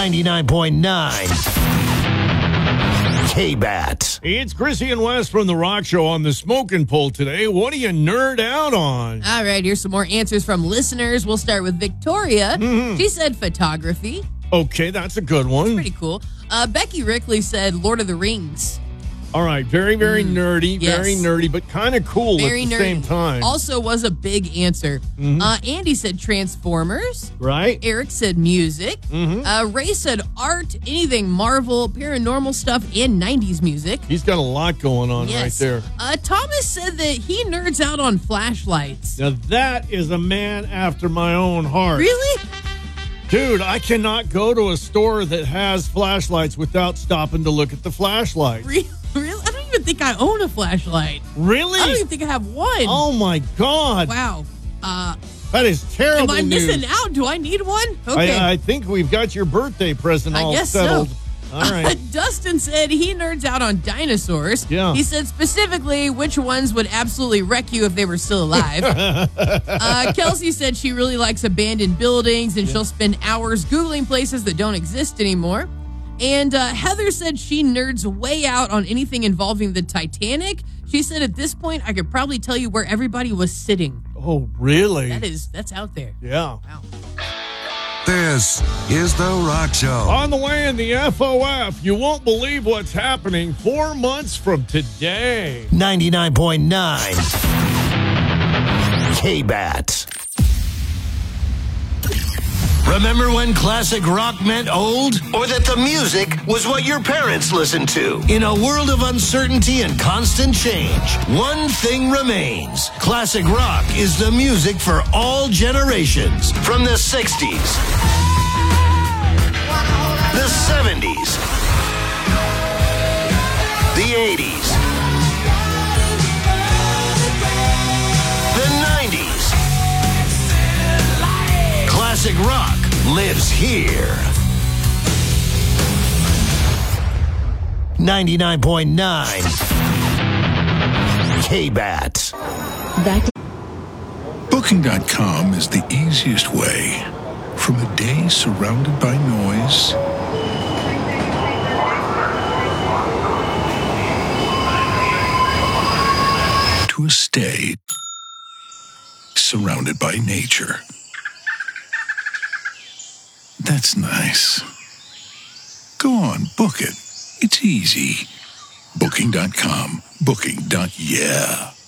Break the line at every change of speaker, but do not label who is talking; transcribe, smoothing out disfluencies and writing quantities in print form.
99.9 K-Bat.
It's Chrissy and Wes from The Rock Show on the Smoking Poll today. What do you nerd out on?
All right, here's some more answers from listeners. We'll start with Victoria. She said photography.
Okay, that's a good one.
Pretty cool. Becky Rickley said Lord of the Rings.
All right, very, very nerdy,
Yes.
very nerdy, but kind of cool
Very
at the
nerdy.
same time.
Also was a big answer. Andy said Transformers.
Right?
Eric said music. Ray said art, anything Marvel, paranormal stuff, and 90s music.
He's got a lot going on right there.
Thomas said that he nerds out on flashlights.
Now, that is a man after my own heart.
Really?
Dude, I cannot go to a store that has flashlights without stopping to look at the flashlight.
Really? I don't even think I own a flashlight.
Really?
I don't even think I have one.
Oh, my God.
Wow.
That is terrible
Am I
news.
missing out? Do I need one? Okay.
I think we've got your birthday present all
guess
settled.
so.
All right.
Dustin said he nerds out on dinosaurs.
Yeah.
He said specifically which ones would absolutely wreck you if they were still alive. Kelsey said she really likes abandoned buildings and she'll spend hours Googling places that don't exist anymore. And Heather said she nerds way out on anything involving the Titanic. She said at this point, I could probably tell you where everybody was sitting.
Oh, really?
That's out there.
Yeah.
Wow.
This is The Rock Show.
On the way in the FOF, you won't believe what's happening 4 months from today.
99.9 K-Bat. Remember when classic rock meant old? Or that the music was what your parents listened to? In a world of uncertainty and constant change, one thing remains. Classic rock is the music for all generations. From the 60s, the 70s, the 80s, the 90s. Classic rock lives here. 99.9 K-Bat.
Booking.com is the easiest way from a day surrounded by noise to a stay surrounded by nature. That's nice. Go on, book it. It's easy. Booking.com. Booking.yeah.